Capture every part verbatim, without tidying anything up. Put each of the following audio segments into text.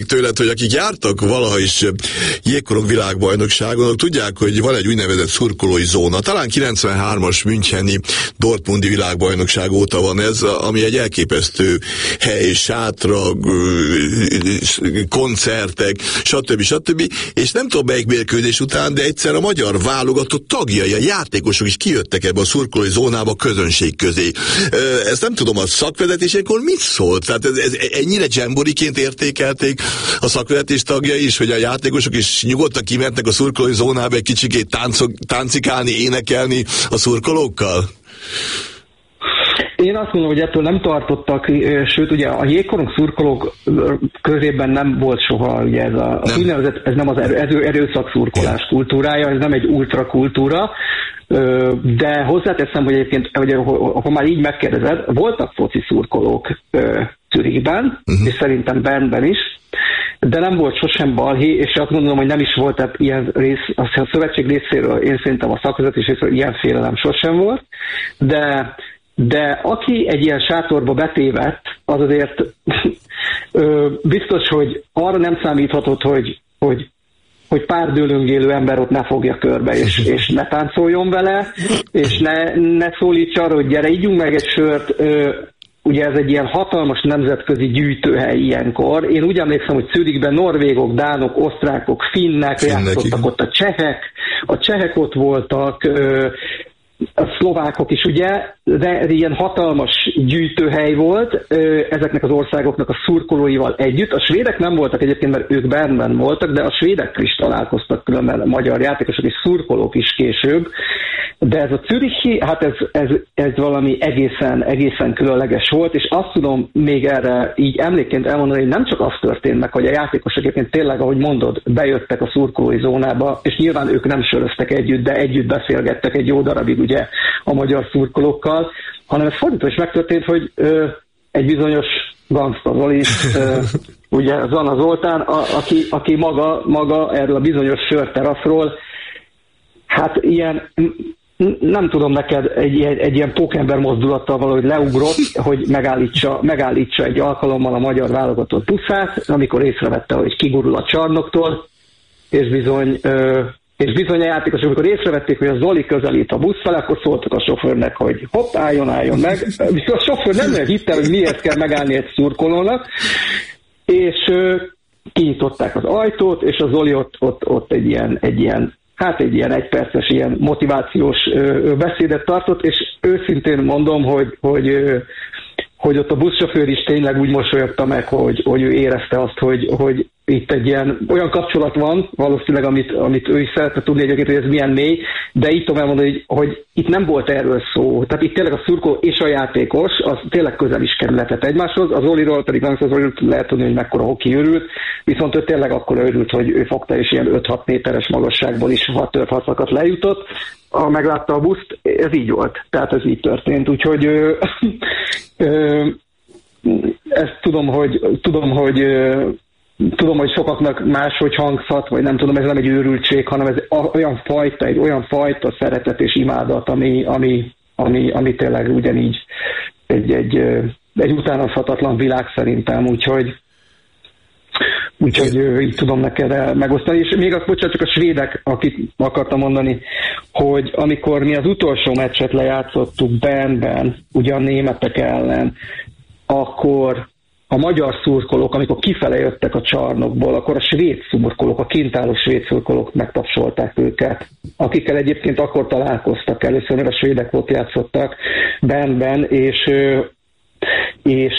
tőled, hogy akik jártak valaha is jégkorong világbajnokságon, tudják, hogy van egy úgynevezett szurkolói zóna. Talán kilencvenhármas müncheni Dortmundi világbajnokság óta van ez, ami egy elképesztő hely, sátrak, koncertek, stb. stb. És nem tudom melyik mérkőzés után, de egyszer a magyar válogatott tagjai, a játékosok is kijöttek ebbe a szurkolói zónába közönség közé. Ezt nem tudom, a szakvezetésekkor mit szólt? Tehát ez, ez ennyire dzsemboriként értékelték a szakvezetés tagjai is, hogy a játékosok is nyugodtan kimentek a szurkolói zónába egy kicsikét táncok, táncikálni, énekelni a szurkolókkal? Én azt mondom, hogy ettől nem tartottak, sőt, ugye a jégkorong szurkolók körében nem volt soha, ugye ez a, a úgynevezett, ez nem az erő, erőszakszurkolás kultúrája, ez nem egy ultrakultúra, de hozzáteszem, hogy egyébként, hogy, ha már így megkérdezed, voltak foci szurkolók Zürichben, uh-huh. és szerintem Bernben is, de nem volt sosem balhé, és azt gondolom, hogy nem is volt tehát ilyen rész, a szövetség részéről, én szerintem a szakvezetés részéről ilyen félelem sosem volt, de de aki egy ilyen sátorba betévedt, az azért biztos, hogy arra nem számíthatott, hogy, hogy, hogy pár dőlöngélő ember ott ne fogja körbe, és, és ne táncoljon vele, és ne, ne szólíts arra, hogy gyere, ígyunk meg egy sört. Ugye ez egy ilyen hatalmas nemzetközi gyűjtőhely ilyenkor. Én úgy emlékszem, hogy Zürichben norvégok, dánok, osztrákok, finnek, játszottak ott a csehek, a csehek ott voltak, a szlovákok is, ugye, de ilyen hatalmas gyűjtőhely volt ezeknek az országoknak a szurkolóival együtt. A svédek nem voltak egyébként, mert ők Bernben voltak, de a svédekkel is találkoztak különben a magyar játékosok és szurkolók is később. De ez a zürichi, hát ez, ez, ez valami egészen, egészen különleges volt, és azt tudom még erre így emlékként elmondani, hogy nem csak az történt meg, hogy a játékosok egyébként tényleg, ahogy mondod, bejöttek a szurkolói zónába, és nyilván ők nem söröztek együtt, de együtt beszélgettek egy jó darabig ugye a magyar szurkolókkal, hanem ez fordítva is megtörtént, hogy ö, egy bizonyos Gangsta Zoli, ö, ugye Zana Zoltán, a, aki, aki maga, maga erről a bizonyos sörteraszról, hát ilyen, nem tudom neked, egy, egy, egy ilyen pókember mozdulattal valahogy leugrott, hogy megállítsa, megállítsa egy alkalommal a magyar válogatott buszát, amikor észrevette, hogy kigurul a csarnoktól, és bizony, ö, és bizony a játékosok, amikor észrevették, hogy a Zoli közelít a busz felé, akkor szóltak a sofőrnek, hogy hopp, álljon, álljon meg. Viszont a sofőr nem nagyon hitte, hogy miért kell megállni egy szurkolónak, és ö, kinyitották az ajtót, és a Zoli ott, ott, ott egy ilyen, egy ilyen hát egy ilyen egyperces ilyen motivációs ö, beszédet tartott, és őszintén mondom, hogy, hogy, ö, hogy ott a buszsofőr is tényleg úgy mosolyogta meg, hogy, hogy ő érezte azt, hogy, hogy itt egy ilyen olyan kapcsolat van, valószínűleg, amit, amit ő is szeretne tudni egyébként, hogy ez milyen mély, de itt tudom elmondani, hogy, hogy itt nem volt erről szó. Tehát itt tényleg a szurkoló és a játékos, az tényleg közel is kerülhetett egymáshoz, az Zoliról pedig nem az Zoliról lehet tudni, hogy mekkora hoki őrült, viszont ő tényleg akkor őrült, hogy ő fogta és ilyen öt-hat méteres magasságból is hat tört hatszakat lejutott. Ha meglátta a buszt, ez így volt. Tehát ez így történt. Úgyhogy ö, ö, ezt tudom, hogy tudom, hogy ö, Tudom, hogy sokaknak máshogy hangzhat, vagy nem tudom, ez nem egy őrültség, hanem ez olyan fajta, egy olyan fajta szeretet és imádat, ami, ami, ami, ami tényleg ugyanígy egy, egy, egy utánozhatatlan világ szerintem, úgyhogy úgyhogy így tudom neked megosztani. És még azt, bocsánat, csak a svédek, akit akartam mondani, hogy amikor mi az utolsó meccset lejátszottuk Bernben, ugye a németek ellen, akkor a magyar szurkolók, amikor kifele jöttek a csarnokból, akkor a svéd szurkolók, a kint álló svéd szurkolók megtapsolták őket, akikkel egyébként akkor találkoztak először, mert a svédek ott játszottak Bernben, és, és,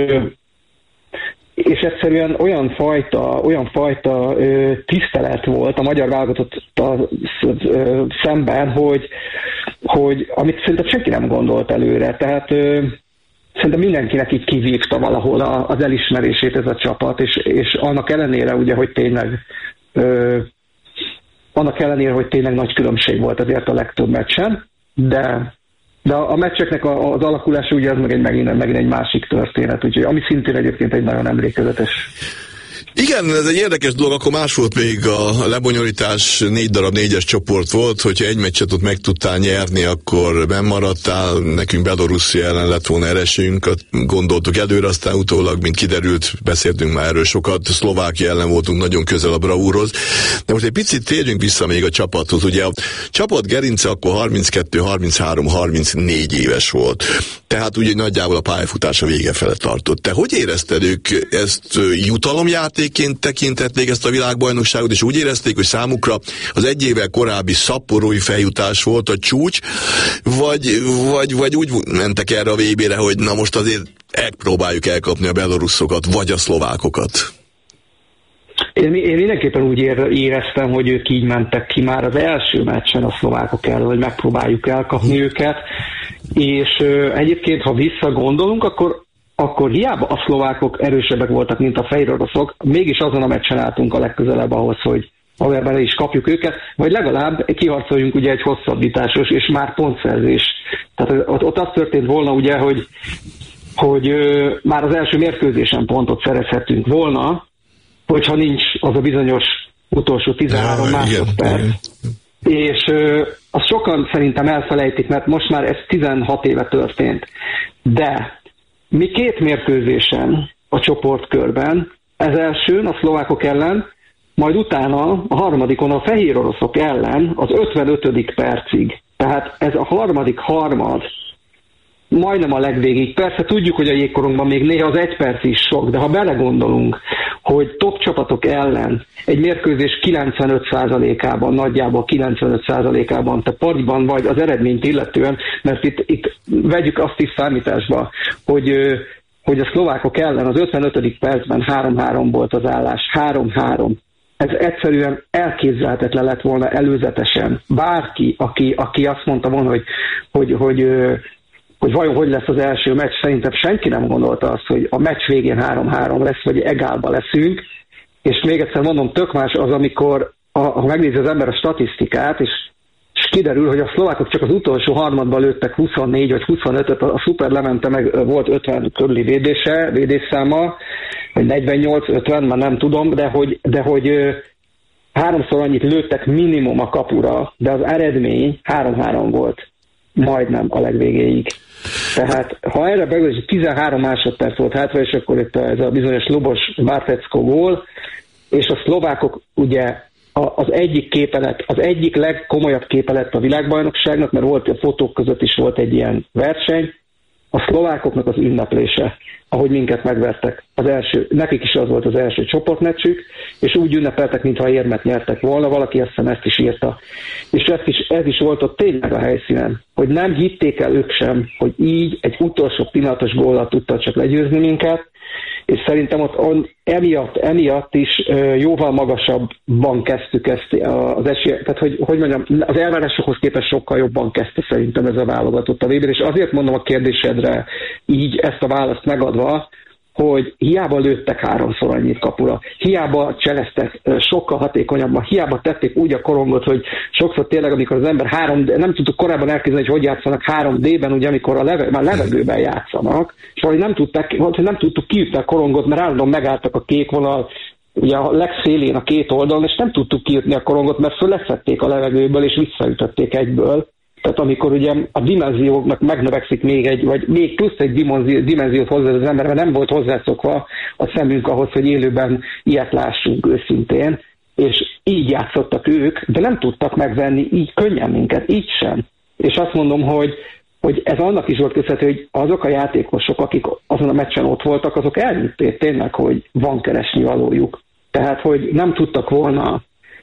és egyszerűen olyan fajta, olyan fajta tisztelet volt a magyar válogatottal szemben, hogy, hogy amit szerintem senki nem gondolt előre. Tehát szerintem mindenkinek így kivívta valahol az elismerését ez a csapat, és, és annak ellenére, ugye, hogy tényleg ö, annak ellenére, hogy tényleg nagy különbség volt azért a legtöbb meccsen, de, de a meccseknek az alakulása ugye az meg egy, megint, megint egy másik történet, úgyhogy ami szintén egyébként egy nagyon emlékezetes Igen, ez egy érdekes dolog, akkor más volt még a lebonyolítás, négy darab négyes csoport volt, hogyha egy meccset ott meg tudtál nyerni, akkor bennmaradtál, nekünk Belorusszia ellen lett volna eresünk, gondoltuk előre, aztán utólag, mint kiderült, beszéltünk már erről sokat, Szlovákia ellen voltunk nagyon közel a bravúrhoz, de most egy picit térjünk vissza még a csapathoz, ugye a csapat gerince akkor harminckettő, harminchárom, harmincnégy éves volt, tehát ugye nagyjából a pályafutása vége fele tartott. Te hogy érezted ők ezt jutalomjátékként tekintették ezt a világbajnokságot, és úgy érezték, hogy számukra az egy évvel korábbi szaporói feljutás volt a csúcs, vagy, vagy, vagy úgy mentek erre a vé bére, hogy na most azért elpróbáljuk elkapni a beloruszokat, vagy a szlovákokat? Én, én mindenképpen úgy éreztem, hogy ők így mentek ki már az első meccsen a szlovákok ellen, hogy megpróbáljuk elkapni őket, és uh, egyébként, ha visszagondolunk, akkor akkor hiába a szlovákok erősebbek voltak, mint a fehér oroszok, mégis azon a meccsen álltunk a legközelebb ahhoz, hogy valójában is kapjuk őket, vagy legalább kiharcoljunk ugye egy hosszabbításos és már pontszerzés. Tehát ott, ott az történt volna ugye, hogy, hogy ö, már az első mérkőzésen pontot szerezhetünk volna, hogyha nincs az a bizonyos utolsó tizenhárom másodperc. És ö, azt sokan szerintem elfelejtik, mert most már ez tizenhat éve történt. De mi két mérkőzésen a csoportkörben, ez elsőn a szlovákok ellen, majd utána a harmadikon a fehér oroszok ellen az ötvenötödik percig. Tehát ez a harmadik harmad majdnem a legvégig. Persze tudjuk, hogy a jégkorunkban még néha az egy perc is sok, de ha belegondolunk, hogy top csapatok ellen egy mérkőzés kilencvenöt százalékában, nagyjából kilencvenöt százalékában te pariban vagy az eredményt illetően, mert itt, itt vegyük azt is számításba, hogy, hogy a szlovákok ellen az ötvenötödik percben három-három volt az állás, három-három. Ez egyszerűen elképzelhetetlen lett volna előzetesen. Bárki, aki, aki azt mondta volna, hogy, hogy, hogy hogy vajon hogy lesz az első meccs, szerintem senki nem gondolta azt, hogy a meccs végén három-három lesz, vagy egálba leszünk, és még egyszer mondom, tök más az, amikor a, ha megnézi az ember a statisztikát, és, és kiderül, hogy a szlovákok csak az utolsó harmadban lőttek huszonnégy vagy huszonötöt, a Szuper Lemente meg volt ötven körüli védése, védésszáma, vagy negyvennyolc ötven, már nem tudom, de hogy, de hogy háromszor annyit lőttek minimum a kapura, de az eredmény három-három volt. Majdnem a legvégéig. Tehát, ha erre begondolsz, tizenhárom másodperc volt hátra, és akkor itt ez a bizonyos Lubos Mártecko gól, és a szlovákok ugye az egyik képelet, az egyik legkomolyabb képelet a világbajnokságnak, mert volt a fotók között is volt egy ilyen verseny, a szlovákoknak az ünneplése, ahogy minket megvertek. Az első, nekik is az volt az első csoportmeccsük, és úgy ünnepeltek, mintha érmet nyertek volna, valaki azt hiszem ezt is írta. És ez is, ez is volt ott tényleg a helyszínen, hogy nem hitték el ők sem, hogy így egy utolsó pillanatos góllal tudta csak legyőzni minket, és szerintem ott on, emiatt, emiatt is jóval magasabban kezdtük ezt az esélyt, tehát hogy, hogy mondjam, az elvárásokhoz képest sokkal jobban kezdte szerintem ez a válogatott a vé bén, és azért mondom a kérdésedre így ezt a választ megadva, hogy hiába lőttek háromszor annyit kapura, hiába cseleztek sokkal hatékonyabban, hiába tették úgy a korongot, hogy sokszor tényleg, amikor az ember három, nem tudtuk korábban elképzelni, hogy hogy játszanak három dében, ugye amikor a leve, már levegőben játszanak, és hogy nem, tudták, hogy nem tudtuk kiütni a korongot, mert állandóan megálltak a kék vonal, ugye a legszélén a két oldalon, és nem tudtuk kiütni a korongot, mert föleszették a levegőből, és visszaütötték egyből. Tehát amikor ugye a dimenzióknak megnövekszik még egy, vagy még plusz egy dimenziót hozzá az ember, mert nem volt hozzászokva a szemünk ahhoz, hogy élőben ilyet lássunk őszintén, és így játszottak ők, de nem tudtak megvenni így könnyen minket, így sem. És azt mondom, hogy, hogy ez annak is volt köszönhető, hogy azok a játékosok, akik azon a meccsen ott voltak, azok elhitték tényleg, hogy van keresni valójuk. Tehát, hogy nem tudtak volna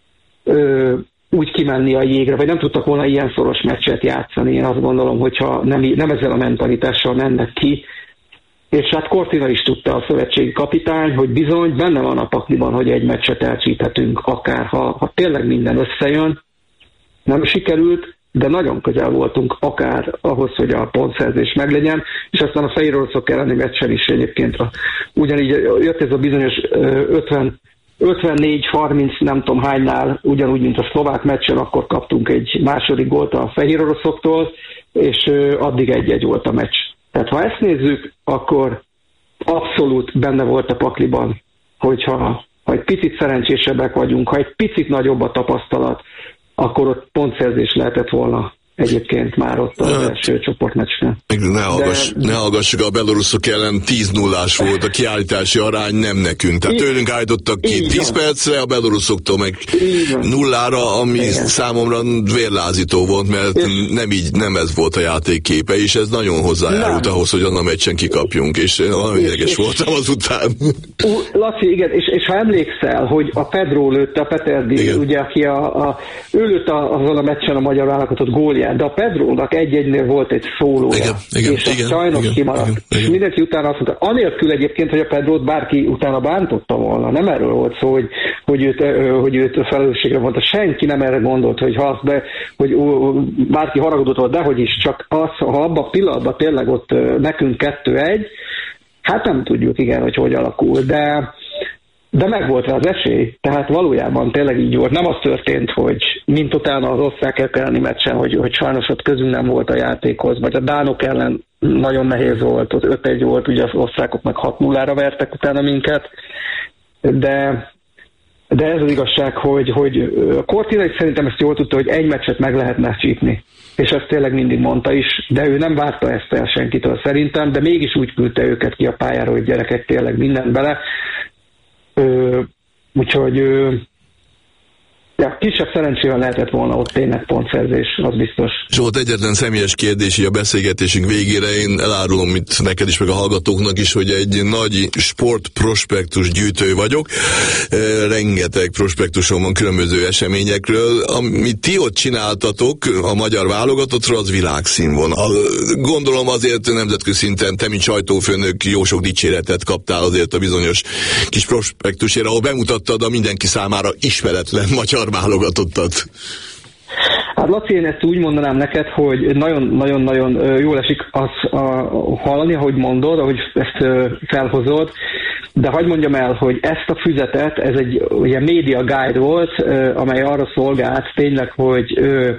ö, úgy kimenni a jégre, vagy nem tudtak volna ilyen szoros meccset játszani. Én azt gondolom, hogyha nem, nem ezzel a mentalitással mennek ki. És hát Cortina is tudta, a szövetségi kapitány, hogy bizony benne van a pakliban, hogy egy meccset elcsíthetünk, akár ha, ha tényleg minden összejön. Nem sikerült, de nagyon közel voltunk akár ahhoz, hogy a pontszerzés meglegyen, és aztán a fehér oroszok elleni meccsen is egyébként a, ugyanígy jött ez a bizonyos ötven ötvennégy harminc nem tudom hánynál, ugyanúgy, mint a szlovák meccsen, akkor kaptunk egy második gólt a fehér oroszoktól, és addig egy-egy volt a meccs. Tehát ha ezt nézzük, akkor abszolút benne volt a pakliban, hogyha ha egy picit szerencsésebbek vagyunk, ha egy picit nagyobb a tapasztalat, akkor ott pontszerzés lehetett volna egyébként már ott az hát, első csoportmeccsnél. Ne, hallgass, De... ne hallgassuk, a beloruszok ellen tíz nullás volt a kiállítási arány, nem nekünk. Tehát így, tőlünk állítottak ki tíz percre, a beloruszoktól meg nullára, ami igen. számomra vérlázító volt, mert és... nem így, nem ez volt a játékképe, és ez nagyon hozzájárult ahhoz, hogy annak meccsen kikapjunk, és nagyon ideges voltam azután. Laci, igen, és, és ha emlékszel, hogy a Pedro lőtte, a Peterdi, ugye, aki a, a, ő lőtte azon a meccsen a magyar válogatott gólja, de a Pedrónak egy-egynél volt egy szólója, igen, igen, és igen, sajnos igen, kimaradt. Igen, igen. És mindenki utána azt mondta, anélkül egyébként, hogy a Pedrót bárki utána bántotta volna, nem erről volt szó, hogy, hogy, őt, hogy őt felelősségre mondta. Senki nem erre gondolt, hogy ha azt be, hogy ó, bárki haragudott volt, dehogy is, csak az, ha abban a pillanatban tényleg ott nekünk kettő egy, hát nem tudjuk, igen, hogy hogy alakul, de De meg volt rá az esély, tehát valójában tényleg így volt. Nem az történt, hogy mint utána az osztrákok elleni meccsen, hogy, hogy sajnos ott közünk nem volt a játékhoz, vagy a dánok ellen nagyon nehéz volt, ott öt egy volt, ugye az osztrákok meg hat nullára vertek utána minket, de, de ez az igazság, hogy, hogy a Cortina is szerintem ezt jól tudta, hogy egy meccset meg lehetne csípni, és ezt tényleg mindig mondta is, de ő nem várta ezt el senkitől szerintem, de mégis úgy küldte őket ki a pályára, hogy gyerekek, tényleg mindent bele. Ö, úgyhogy ö, ja, kisebb szerencsével lehetett volna ott tényleg pontszerzés, az biztos. Zsolt, egyetlen személyes kérdés így a beszélgetésünk végére, én elárulom itt neked is, meg a hallgatóknak is, hogy egy nagy sportprospektus gyűjtő vagyok. Rengeteg prospektusom van különböző eseményekről. Amit ti ott csináltatok a magyar válogatottról, az világszínvonal. Gondolom azért nemzetközi szinten te, mint sajtófőnök, jó sok dicséretet kaptál azért a bizonyos kis prospektusért, ahol bemutattad a mindenki számára ismeretlen magyar válogatottat. Hát Laci, én ezt úgy mondanám neked, hogy nagyon-nagyon-nagyon jól esik azt hallani, ahogy mondod, ahogy ezt felhozod, de hagyd mondjam el, hogy ezt a füzetet, ez egy ugye media guide volt, amely arra szolgált tényleg, hogy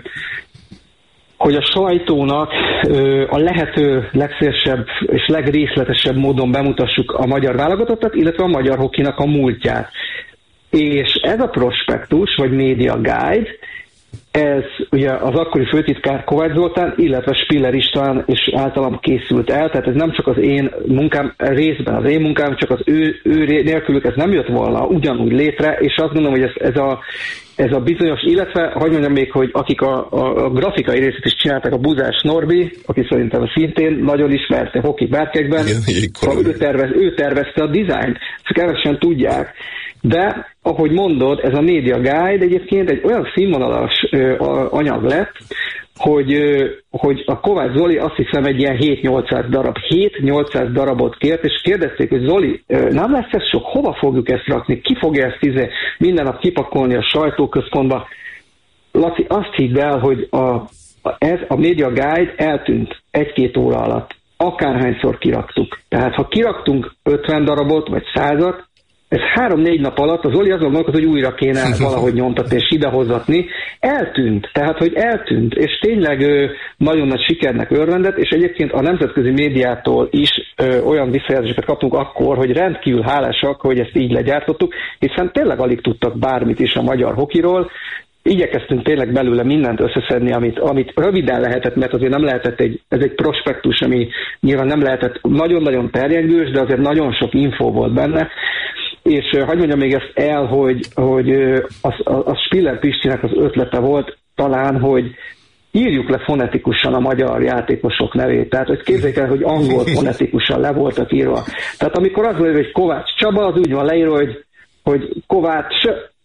hogy a sajtónak a lehető legszélesebb és legrészletesebb módon bemutassuk a magyar válogatottat, illetve a magyar hokinak a múltját. És ez a prospektus, vagy media guide, ez ugye az akkori főtitkár Kovács Zoltán, illetve Spiller István is általam készült el, tehát ez nem csak az én munkám, részben az én munkám, csak az ő, ő nélkülük ez nem jött volna ugyanúgy létre, és azt gondolom, hogy ez, ez, a, ez a bizonyos, illetve hagyj mondjam még, hogy akik a, a, a grafikai részét is csinálták, a Buzás Norbi, aki szerintem szintén nagyon ismert a hoki bárkekben, ő, tervez, ő tervezte a dizájnt, ezt kevesen tudják. De, ahogy mondod, ez a media guide egyébként egy olyan színvonalas ö, anyag lett, hogy, ö, hogy a Kovács Zoli azt hiszem egy ilyen hét-nyolcszáz darab, hét-nyolcszáz darabot kért, és kérdezték, hogy Zoli, ö, nem lesz ez sok, hova fogjuk ezt rakni, ki fogja ezt izé, minden nap kipakolni a sajtóközpontba. Laci, azt hidd el, hogy a, a, ez a media guide eltűnt egy-két óra alatt, akárhányszor kiraktuk. Tehát ha kiraktunk ötven darabot, vagy százat, ez három-négy nap alatt az Zoli azon gondolkozott, hogy újra kéne valahogy nyomtatni és idehozatni. Eltűnt, tehát hogy eltűnt, és tényleg ö, nagyon nagy sikernek örvendett, és egyébként a nemzetközi médiától is ö, olyan visszajelzéseket kaptunk akkor, hogy rendkívül hálásak, hogy ezt így legyártottuk, hiszen tényleg alig tudtak bármit is a magyar hokiról. Igyekeztünk tényleg belőle mindent összeszedni, amit, amit röviden lehetett, mert azért nem lehetett egy, ez egy prospektus, ami nyilván nem lehetett nagyon-nagyon terjengős, de azért nagyon sok infó volt benne. És uh, hagyd mondjam még ezt el, hogy, hogy uh, az, az Spiller Pistinek az ötlete volt talán, hogy írjuk le fonetikusan a magyar játékosok nevét. Tehát, hogy képzeljék el, hogy angol fonetikusan le voltak írva. Tehát amikor az leírva, hogy Kovács Csaba, az úgy van leírva, hogy, hogy Kovács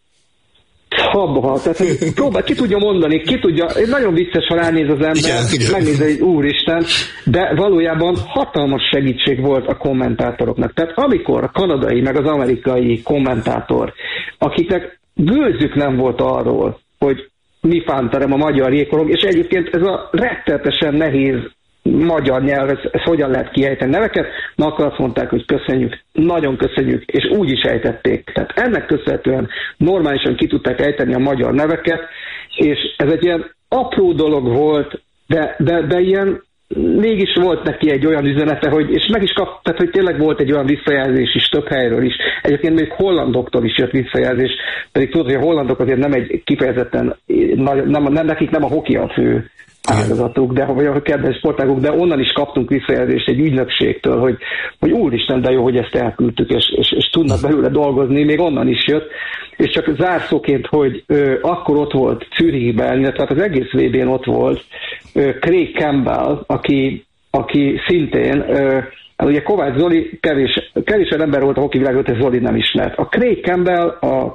Habha, tehát próbál, ki tudja mondani, ki tudja, nagyon vicces, ha ránéz az ember, megnéz egy úristen, de valójában hatalmas segítség volt a kommentátoroknak. Tehát amikor a kanadai, meg az amerikai kommentátor, akiknek gőzük nem volt arról, hogy mi fánterem a magyar jégkorong, és egyébként ez a rettenetesen nehéz magyar nyelv, ez, ez hogyan lehet kiejteni neveket, na akkor azt mondták, hogy köszönjük, nagyon köszönjük, és úgy is ejtették. Tehát ennek köszönhetően normálisan ki tudták ejteni a magyar neveket, és ez egy ilyen apró dolog volt, de, de, de ilyen mégis volt neki egy olyan üzenete, hogy, és meg is kap, tehát hogy tényleg volt egy olyan visszajelzés is több helyről is. Egyébként még hollandoktól is jött visszajelzés, pedig tudod, hogy a hollandok azért nem egy kifejezetten, nem, nem, nekik nem a hoki a fő áldozatuk, de vagy a kedves sportágok, de onnan is kaptunk visszajelzést egy ügynökségtől, hogy, hogy úristen, de jó, hogy ezt elküldtük, és, és, és tudnak belőle dolgozni, még onnan is jött. És csak zárszóként, hogy ö, akkor ott volt Zürichben, illetve az egész vé bén ott volt ö, Craig Campbell, aki, aki szintén, ö, hát ugye Kovács Zoli, kevés, kevés ember volt a hoki világban, hogy Zoli nem ismert. A Craig Campbell, a,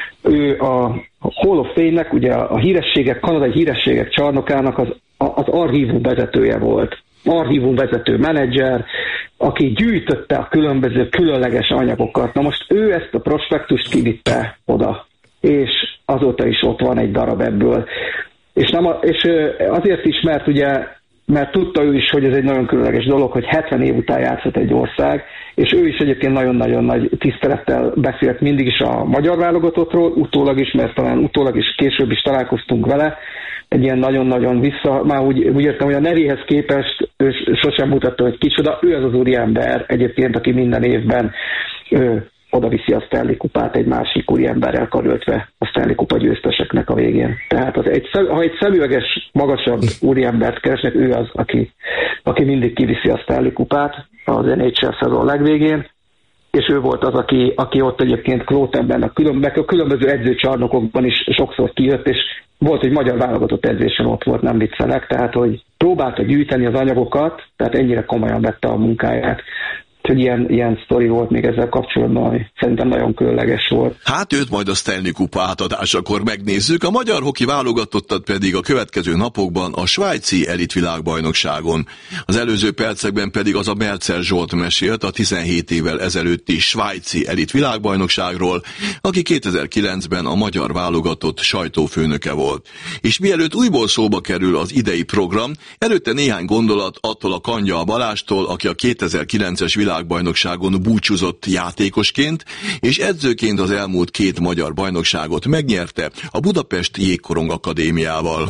ő a Hall of Fame-nek, ugye a hírességek, kanadai hírességek csarnokának az, az archívum vezetője volt. Archívum vezető menedzser, aki gyűjtötte a különböző különleges anyagokat. Na most ő ezt a prospektust kivitte oda, és azóta is ott van egy darab ebből. És, nem a, és azért is, mert ugye, mert tudta ő is, hogy ez egy nagyon különleges dolog, hogy hetven év után játszhat egy ország, és ő is egyébként nagyon-nagyon nagy tisztelettel beszélt mindig is a magyar válogatottról, utólag is, mert talán utólag is később is találkoztunk vele, egy ilyen nagyon-nagyon vissza, már úgy, úgy értem, hogy a nevéhez képest ő sosem mutatta, hogy kicsoda, ő az az úriember egyébként, aki minden évben ő, oda viszi a Stanley kupát egy másik úriemberrel karöltve a Stanley kupa győzteseknek a végén. Tehát az egy, ha egy szemüveges, magasabb úriembert keresnek, ő az, aki, aki mindig kiviszi a Stanley kupát az en há el szezon legvégén, és ő volt az, aki, aki ott egyébként Klotenben a, külön, a különböző edzőcsarnokokban is sokszor kijött, és volt, hogy magyar válogatott edzésen ott volt, nem viccelek, tehát hogy próbálta gyűjteni az anyagokat, tehát ennyire komolyan vette a munkáját. Úgyhogy ilyen, ilyen sztori volt még ezzel kapcsolatban, ami szerintem nagyon különleges volt. Hát őt majd a Stanley Kupa átadásakor megnézzük, a magyar hoki válogatottat pedig a következő napokban a svájci elitvilágbajnokságon. Az előző percekben pedig az a Melzer Zsolt mesélt a tizenhét évvel ezelőtti svájci elitvilágbajnokságról, aki kétezer-kilencben a magyar válogatott sajtófőnöke volt. És mielőtt újból szóba kerül az idei program, előtte néhány gondolat attól a Kandya Balástól, aki a kétezer-kilences világbajnokságon búcsúzott játékosként, és edzőként az elmúlt két magyar bajnokságot megnyerte a Budapest Jégkorong Akadémiával.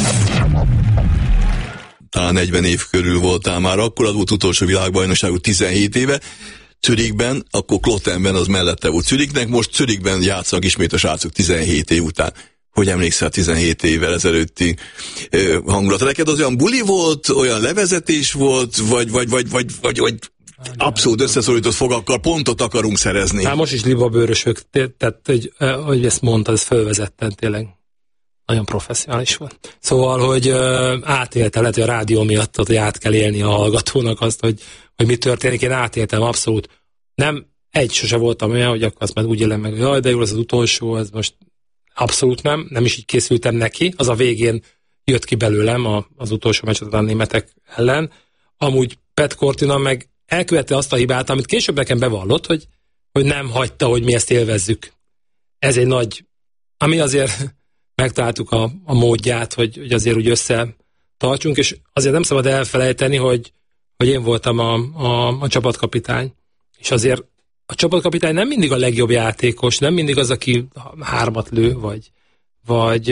Talán negyven év körül voltál már, akkor az volt utolsó világbajnokságú tizenhét éve, Zürichben, akkor Klotenben az mellette volt Zürichnek, most Zürichben játszanak ismét a srácok tizenhét év után. Hogy emlékszel tizenhét évvel ezelőtti ö, hangulatra? Neked az olyan buli volt, olyan levezetés volt, vagy, vagy, vagy, vagy, vagy, vagy abszolút összeszorított fogakkal pontot akarunk szerezni? Hát most is libabőrösök, tehát hogy, hogy ezt mondtad, ez fölvezetten tényleg nagyon professzionális volt. Szóval, hogy uh, átéltem, lehet, hogy a rádió miatt, hogy át kell élni a hallgatónak azt, hogy, hogy mi történik, én átéltem abszolút. Nem, egy sose voltam olyan, hogy akkor azt már úgy élem meg, hogy jaj, de jó, ez az utolsó, ez most abszolút nem, nem is így készültem neki, az a végén jött ki belőlem a, az utolsó meccset a németek ellen. Amúgy Pat Cortina meg elkövette azt a hibát, amit később nekem bevallott, hogy, hogy nem hagyta, hogy mi ezt élvezzük. Ez egy nagy, ami azért megtaláltuk a, a módját, hogy, hogy azért úgy összetartsunk, és azért nem szabad elfelejteni, hogy, hogy én voltam a, a, a csapatkapitány, és azért a csapatkapitány nem mindig a legjobb játékos, nem mindig az, aki hármat lő, vagy, vagy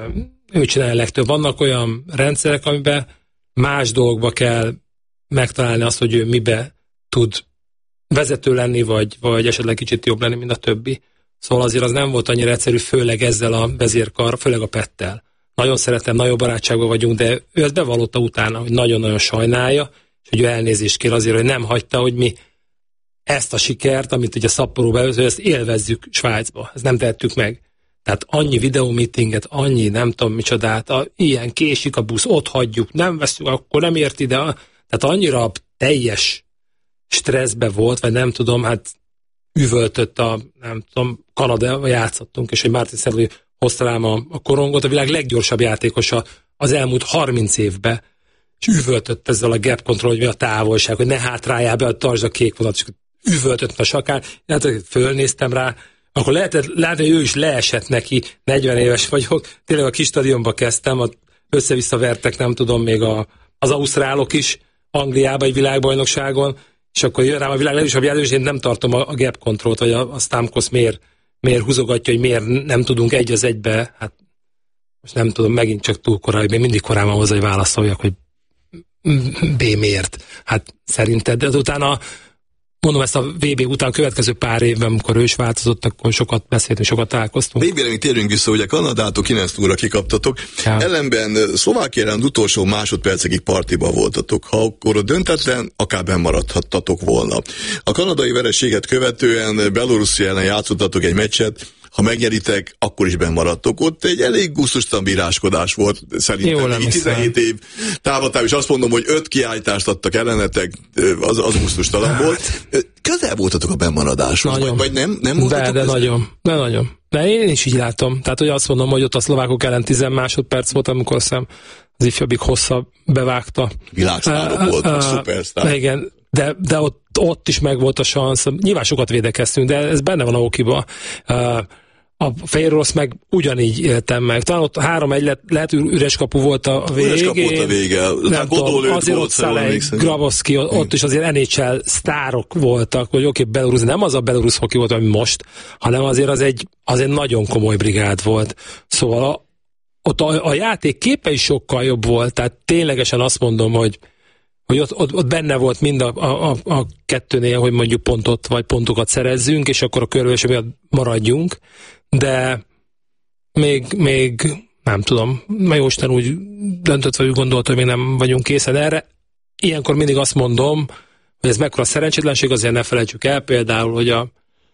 ő csinálja a legtöbb. Vannak olyan rendszerek, amiben más dolgokba kell megtalálni azt, hogy ő mibe tud vezető lenni, vagy, vagy esetleg kicsit jobb lenni, mint a többi. Szóval azért az nem volt annyira egyszerű, főleg ezzel a vezérkar, főleg a Pettel. Nagyon szeretem, nagyon barátságban vagyunk, de ő ezt bevallotta utána, hogy nagyon-nagyon sajnálja, és hogy ő elnézést kér azért, hogy nem hagyta, hogy mi ezt a sikert, amit ugye Szapporóba előző, ezt élvezzük Svájcba. Ezt nem tettük meg. Tehát annyi videómeetinget, annyi nem tudom micsodát, a, ilyen késik a busz, ott hagyjuk, nem veszünk, akkor nem ért ide. Tehát annyira teljes stresszbe volt, vagy nem tudom, hát üvöltött a, nem tudom, Kanadában játszottunk, és hogy Martin Szerlő hozta rám a, a korongot, a világ leggyorsabb játékosa az elmúlt harminc évben, és üvöltött ezzel a gap control, hogy mi a távolság, hogy ne hátráljál be, tartsd a kék vonat, és üvöltött a sakán, hát fölnéztem rá, akkor lehetett látni, hogy ő is leesett neki, negyven éves vagyok, tényleg a kis stadionba kezdtem, össze-vissza vertek, nem tudom, még a, az ausztrálok is Angliában egy világbajnokságon, és akkor jön rám a világ legjobb játékos, én nem tartom a, a gap controlt, vagy a, a Stamkos miért, miért húzogatja, hogy miért nem tudunk egy az egybe, hát most nem tudom, megint csak túl korai, még mindig korán van hozzá, hogy válaszoljak, hogy B miért? Hát szerinted, de utána mondom, ezt a vé bé után a következő pár évben, amikor ő is változott, akkor sokat beszéltünk, sokat találkoztunk. vé bére még térjünk vissza, ugye Kanadától kilenc óra kikaptatok, ja. Ellenben Szlovákiában utolsó másodpercekig partiba voltatok. Ha akkor a döntetlen, akár benn maradhattatok volna. A kanadai vereséget követően Belorusszia ellen játszottatok egy meccset, ha megnyeritek, akkor is benn maradtok. Ott egy elég gusztustalan bíráskodás volt, szerintem. tizenhét év távoltáv, és azt mondom, hogy öt kiállítást adtak ellenetek, az, az gusztustalan volt. Közel voltatok a bennmaradáshoz, vagy, vagy nem? nem de, de nagyon, de nagyon. De én is így látom. Tehát, hogy azt mondom, hogy ott a szlovákok ellen tíz másodperc volt, amikor szem az ifjabbik hosszabb bevágta. Világsztárok uh, voltak, uh, szupersztár. Igen, de, de ott, ott is megvolt a szansz. Nyilván sokat védekeztünk, de ez benne van a okiba. Uh, A Fehér Orosz meg ugyanígy éltem meg. Talán ott három egy lett, lehet üres kapu volt a végén. Üres kapu volt a vége. Nem tudom, azért ott Szalej, Grabowski, ott is azért en há el sztárok voltak, hogy oké, okay, Belarus, nem az a Belarus hoki volt, ami most, hanem azért az egy, az egy nagyon komoly brigád volt. Szóval a, ott a, a játék képe is sokkal jobb volt, tehát ténylegesen azt mondom, hogy hogy ott, ott, ott benne volt mind a, a, a kettőnél, hogy mondjuk pontot vagy pontokat szerezzünk, és akkor a körülbelül miatt maradjunk, de még, még nem tudom, mert jóisten úgy döntött, vagy úgy gondolt, hogy még nem vagyunk készen erre. Ilyenkor mindig azt mondom, hogy ez mekkora szerencsétlenség, azért ne felejtsük el például, hogy a,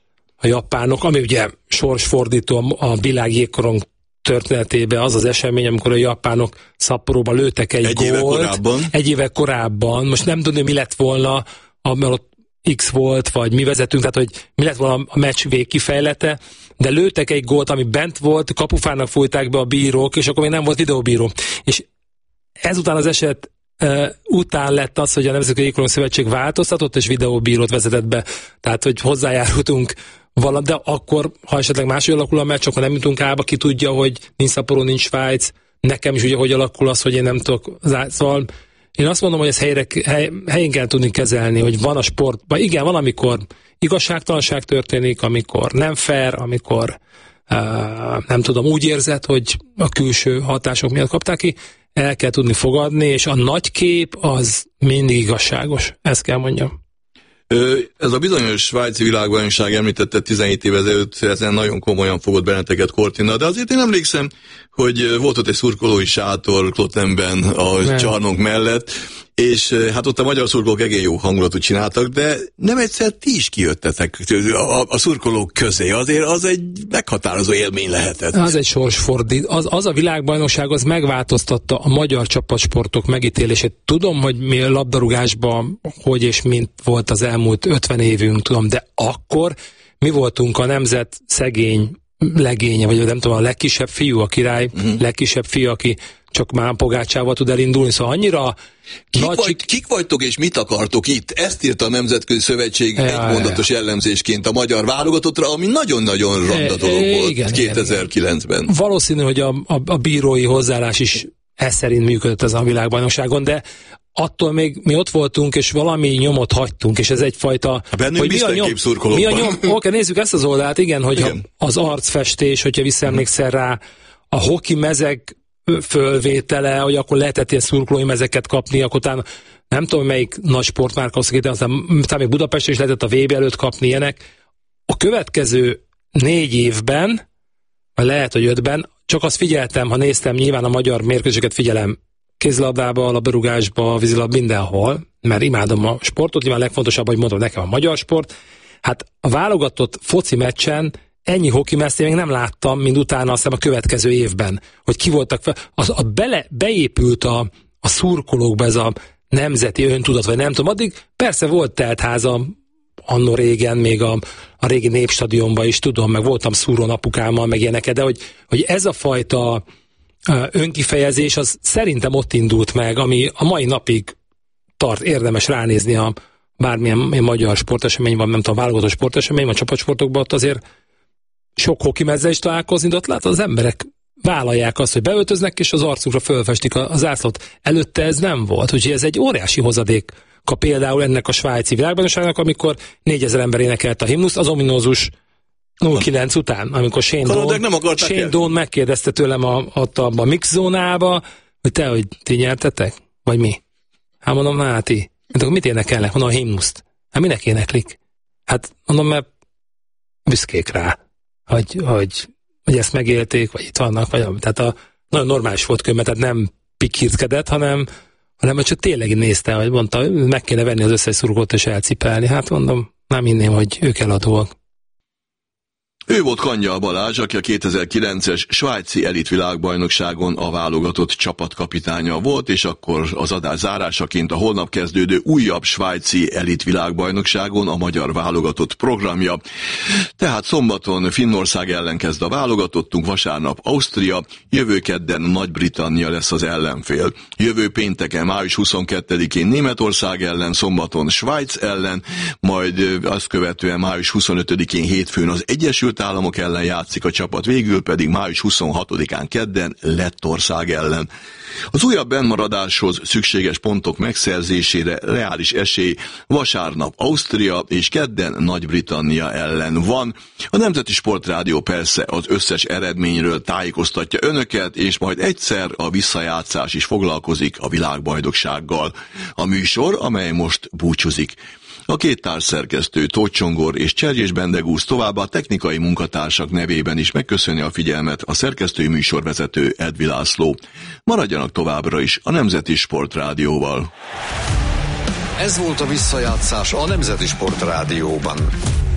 a japánok, ami ugye sorsfordító a világ jégkorong történetében az az esemény, amikor a japánok Szapporóban lőttek egy, egy gólt. Éve korábban. Egy éve korábban. Most nem tudom, mi lett volna, mert ott X volt, vagy mi vezetünk, tehát hogy mi lett volna a meccs végkifejlete, de lőttek egy gólt, ami bent volt, kapufának fújták be a bírók, és akkor még nem volt videóbíró. És ezután az eset uh, után lett az, hogy a Nemzetközi Jégkorong Szövetség változtatott, és videóbírót vezetett be. Tehát, hogy hozzájárultunk valami, de akkor, ha esetleg máshogy alakul a meccs, akkor nem jutunk álba, ki tudja, hogy nincs Szapporó, nincs Svájc, nekem is ugye, hogy alakul az, hogy én nem tudok, szóval én azt mondom, hogy ezt helyre, hely, helyén kell tudni kezelni, hogy van a sportban, igen, van, amikor igazságtalanság történik, amikor nem fair, amikor uh, nem tudom, úgy érzed, hogy a külső hatások miatt kapták ki, el kell tudni fogadni, és a nagy kép az mindig igazságos, ezt kell mondjam. Ez a bizonyos svájci világbajnokság, említette tizenhét év ezelőtt, ezen nagyon komolyan fogott benneteket Cortina, de azért én emlékszem, hogy volt ott egy szurkolói sátor Klottenben a nem. csarnok mellett, és hát ott a magyar szurkolók egész jó hangulatot csináltak, de nem egyszer ti is kijöttetek a, a szurkolók közé, azért az egy meghatározó élmény lehetett. Az egy sorsfordít. Az, az a világbajnokság, az megváltoztatta a magyar csapatsportok megítélését. Tudom, hogy mi a labdarúgásban hogy és mint volt az elmúlt ötven évünk, tudom, de akkor mi voltunk a nemzet szegény legénye, vagy nem tudom, a legkisebb fiú, a király uh-huh. legkisebb fiú, aki csak már pogácsával tud elindulni, szóval annyira kik, nagy... vagy, kik vagytok és mit akartok itt? Ezt írta a Nemzetközi Szövetség ja, egy mondatos ja. jellemzésként a magyar válogatottra, ami nagyon-nagyon ronda dolog e, volt igen, kétezer-kilencben. Igen. Valószínű, hogy a, a, a bírói hozzáállás is ez szerint működött ez a világbajnokságon, de attól még mi ott voltunk, és valami nyomot hagytunk, és ez egyfajta... Bennünk biztonképp szurkolókban. Mi a nyom? Oké, nézzük ezt az oldalt, igen, hogy igen. az arcfestés, hogyha visszaemlékszel rá, a hoki mezek fölvétele, hogy akkor lehetett ilyen szurkolói mezeket kapni, akkor talán nem tudom, melyik nagy sportmárka az, aztán, aztán még Budapesten is lehetett a vé bé előtt kapni ilyenek. A következő négy évben, vagy lehet, hogy ötben, csak azt figyeltem, ha néztem, nyilván a magyar mérkőzéseket figyelem kézilabdába, labdarúgásba, vízilabda, mindenhol, mert imádom a sportot, nyilván legfontosabb, hogy mondom, nekem a magyar sport. Hát a válogatott foci meccsen ennyi hoki meccsét még nem láttam, mint utána aztán a következő évben, hogy ki voltak fel. Az, a bele, beépült a, a szurkolókba ez a nemzeti öntudat, vagy nem tudom, addig persze volt teltháza anno régen, még a, a régi Népstadionban is tudom, meg voltam szúrón apukámmal, meg ilyeneket, de hogy, hogy ez a fajta önkifejezés, az szerintem ott indult meg, ami a mai napig tart, érdemes ránézni a bármilyen magyar sportesemény van, nem tudom, válogatott sportesemény, vagy csapatsportokban, ott azért sok hoki mezzel is találkozni, de ott látod, az emberek vállalják azt, hogy beöltöznek, és az arcukra fölfestik a zászlót. Előtte ez nem volt, úgyhogy ez egy óriási hozadék. Például ennek a svájci világbajnokságnak, amikor négyezer ember énekelt a himnuszt, az ominózus nulla kilenc után, amikor Shane Doan, Shane Doan megkérdezte tőlem a, a, a mix zónába, hogy te, hogy ti nyertetek? Vagy mi? Hát mondom, Máti, hát akkor mit énekelnek? Mondom, a himnuszt. Hát minek éneklik? Hát mondom, mert büszkék rá, hogy, hogy, hogy ezt megélték, vagy itt vannak, vagy tehát a, nagyon normális volt könyv, tehát nem pikirckedett, hanem, hanem hogy csak tényleg nézte, hogy mondta, meg kéne venni az összes szurkolót és elcipelni. Hát mondom, nem hinném, hogy ők eladóak. Ő volt Kangyal Balázs, aki a kétezer-kilences svájci elitvilágbajnokságon a válogatott csapatkapitánya volt, és akkor az adás zárásaként a holnap kezdődő újabb svájci elitvilágbajnokságon a magyar válogatott programja. Tehát szombaton Finnország ellen kezd a válogatottunk, vasárnap Ausztria, jövő kedden Nagy-Britannia lesz az ellenfél. Jövő pénteken, május huszonkettedikén Németország ellen, szombaton Svájc ellen, majd azt követően május huszonötödikén hétfőn az Egyesült Államok ellen játszik a csapat, végül pedig május huszonhatodikán kedden Lettország ellen. Az újabb bennmaradáshoz szükséges pontok megszerzésére reális esély vasárnap Ausztria és kedden Nagy-Britannia ellen van. A Nemzeti Sportrádió persze az összes eredményről tájékoztatja önöket, és majd egyszer a visszajátszás is foglalkozik a világbajnoksággal. A műsor, amely most búcsúzik. A két társszerkesztő, Tóth Csongor és Cserjés Bendegúz, továbbá technikai munkatársak nevében is megköszöni a figyelmet a szerkesztői műsorvezető Edvi László. Maradjanak továbbra is a Nemzeti Sportrádióval. Ez volt a visszajátszás a Nemzeti Sportrádióban.